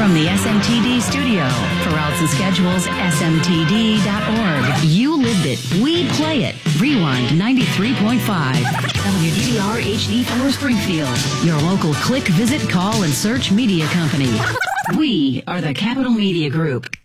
From the SMTD studio, for routes and schedules, smtd.org. You lived it. We play it. Rewind 93.5. WDR HD4 Springfield. Your local click, visit, call, and search media company. We are the Capital Media Group.